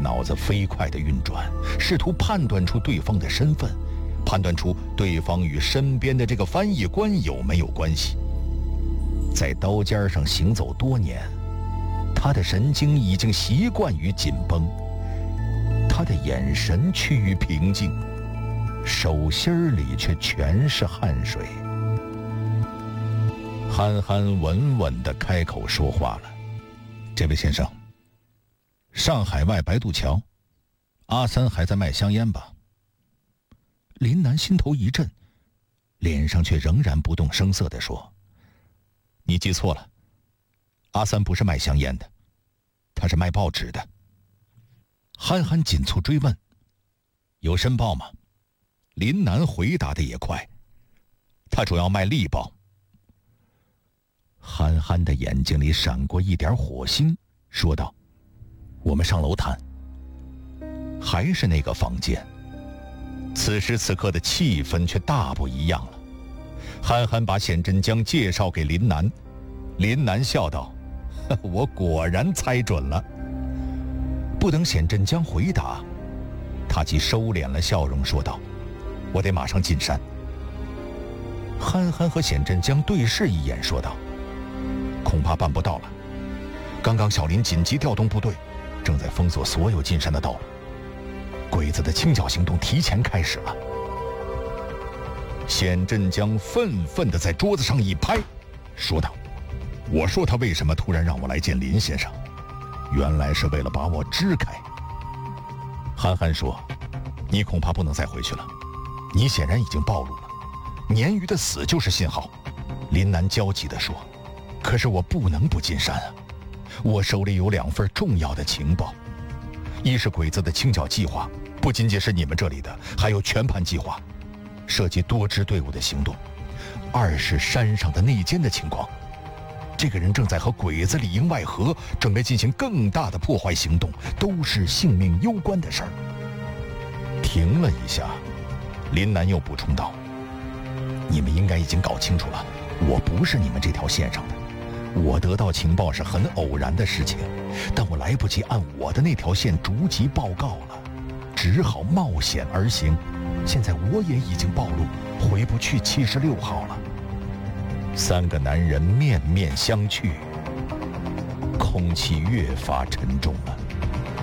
脑子飞快地运转，试图判断出对方的身份，判断出对方与身边的这个翻译官有没有关系。在刀尖上行走多年，他的神经已经习惯于紧绷，他的眼神趋于平静，手心里却全是汗水。憨憨稳稳地开口说话了：“这位先生，上海外白渡桥，阿三还在卖香烟吧？”林南心头一震，脸上却仍然不动声色地说：“你记错了，阿三不是卖香烟的，他是卖报纸的。”憨憨紧促追问：“有申报吗？”林南回答的也快：“他主要卖力报。”憨憨的眼睛里闪过一点火星，说道：“我们上楼谈。”还是那个房间，此时此刻的气氛却大不一样了。憨憨把显真江介绍给林南，林南笑道：“我果然猜准了。”不等显真江回答，他即收敛了笑容，说道：“我得马上进山。”憨憨和显真江对视一眼，说道：“恐怕办不到了。刚刚小林紧急调动部队，正在封锁所有进山的道路。鬼子的清剿行动提前开始了。”显真江愤愤地在桌子上一拍，说道：“我说他为什么突然让我来见林先生，原来是为了把我支开。”憨憨说：“你恐怕不能再回去了，你显然已经暴露了。鲶鱼的死就是信号。”林南焦急地说：“可是我不能不进山啊！我手里有2份重要的情报，一是鬼子的清剿计划，不仅仅是你们这里的，还有全盘计划，涉及多支队伍的行动；二是山上的内奸的情况，这个人正在和鬼子里应外合，准备进行更大的破坏行动，都是性命攸关的事儿。”停了一下，林南又补充道：“你们应该已经搞清楚了，我不是你们这条线上的。我得到情报是很偶然的事情，但我来不及按我的那条线逐级报告了，只好冒险而行。现在我也已经暴露，回不去76号了。”3个男人面面相觑，空气越发沉重了。